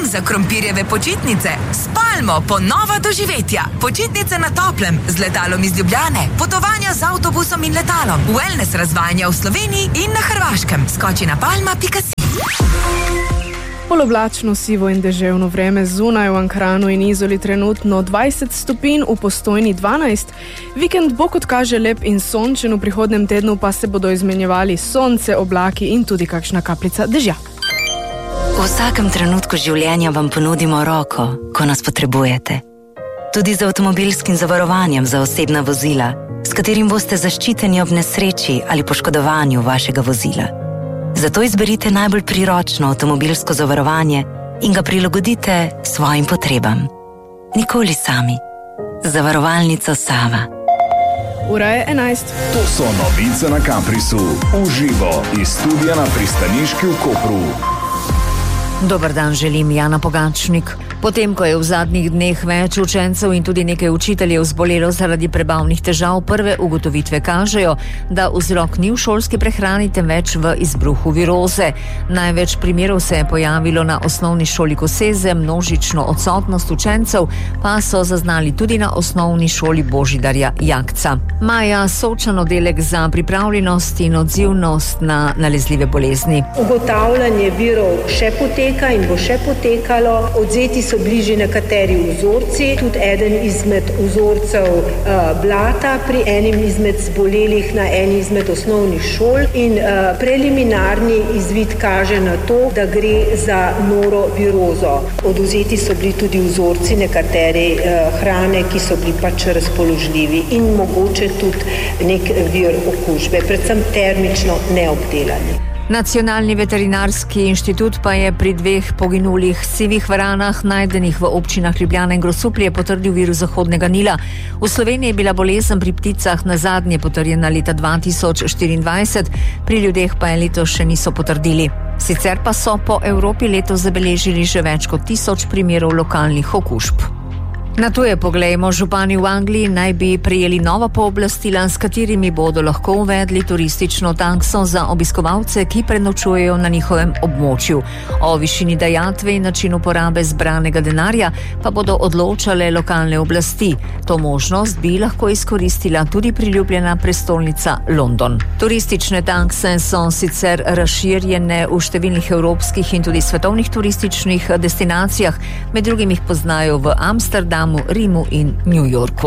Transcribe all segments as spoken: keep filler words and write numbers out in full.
dom za krompirjeve počitnice. Spalmo, ponova doživetja. Počitnice na toplem, z letalom iz Ljubljane. Potovanja z avtobusom in letalom. Wellness razvajanja v Sloveniji in na Hrvaškem. Skoči na palma pika si. Poloblačno, sivo in deževno vreme zunaj v Ankaranu in Izoli trenutno dvajset stopinj, v Postojni dvanajst. Vikend bo, kot kaže, lep in sončen, v prihodnem tednu pa se bodo izmenjevali sonce, oblaki in tudi kakšna kapljica dežja. V vsakem trenutku življenja vam ponudimo roko, ko nas potrebujete. Tudi z avtomobilskim zavarovanjem za osebna vozila, s katerim boste zaščiteni ob nesreči ali poškodovanju vašega vozila. Zato izberite najbolj priročno avtomobilsko zavarovanje in ga prilagodite svojim potrebam. Nikoli sami. Zavarovalnica Sava. Ura je enajst. To so novice na Caprisu. Uživo iz studia na Pristaniški v Kopru. Dober dan želim, Jana Pogačnik. Potem, ko je v zadnjih dneh več učencev in tudi nekaj učiteljev zbolelo zaradi prebavnih težav, prve ugotovitve kažejo, da vzrok ni v šolski prehrani, temveč v izbruhu viroze. Največ primerov se je pojavilo na osnovni šoli Koseze, množično odsotnost učencev pa so zaznali tudi na osnovni šoli Božidarja Jakca. Maja Sočan, oddelek za pripravljenost in odzivnost na nalezljive bolezni. Ugotavljanje virov še poteka in bo še potekalo. Odzeti so bližje nekateri vzorci, tudi eden izmed vzorcev uh, blata pri enim izmed zbolelih na eni izmed osnovnih šol in uh, preliminarni izvid kaže na to, da gre za norovirozo. Odvzeti so bili tudi vzorci nekatere uh, hrane, ki so bili pač razpoložljivi in mogoče tudi nek vir okužbe, predvsem termično neobdelani. Nacionalni veterinarski inštitut pa je pri dveh poginulih sivih varanah, najdenih v občinah Ljubljana in Grosuplje, potrdil virus Zahodnega Nila. V Sloveniji je bila bolezen pri pticah nazadnje potrjena leta dva tisoč štiriindvajset, pri ljudeh pa je letos še niso potrdili. Sicer pa so po Evropi letos zabeležili že več kot tisoč primerov lokalnih okužb. Na tuje poglejmo, župani v Angliji naj bi prejeli nova pooblastila, s katerimi bodo lahko uvedli turistično takso za obiskovalce, ki prenočujejo na njihovem območju. O višini dajatve in načinu porabe zbranega denarja pa bodo odločale lokalne oblasti. To možnost bi lahko izkoristila tudi priljubljena prestolnica London. Turistične takse so sicer razširjene v številnih evropskih in tudi svetovnih turističnih destinacijah, med drugim jih poznajo v Amsterdamu, Rimu in New Yorku.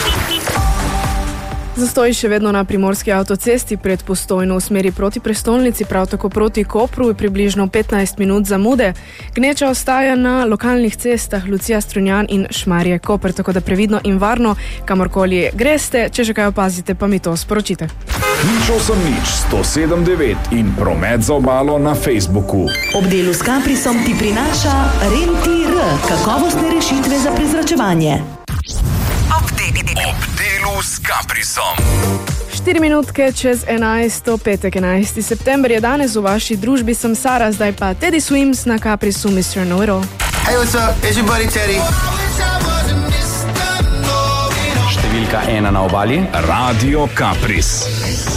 Zastoj še vedno na primorski avtocesti pred Postojno v smeri proti prestolnici, prav tako proti Kopru, je približno petnajst minut zamude. Gneča ostaja na lokalnih cestah Lucija Strunjan in Šmarje Koper, tako da previdno in varno, kamorkoli greste, če že kaj opazite, pa mi to sporočite. Nič osem nič, sto sedem devet in promet za obalo na Facebooku. Ob delu s Caprisom ti prinaša Rentir, kakovostne rešitve za prezračevanje. Ob delu s Caprisom. Štiri minutke čez enajsto, petek enajsti september je danes, v vaši družbi sem Sara, zdaj pa Teddy Swims na Caprisu, mister Know-It-All. Hey, what's up? It's your buddy Teddy. Številka ena na obali. Radio Capris.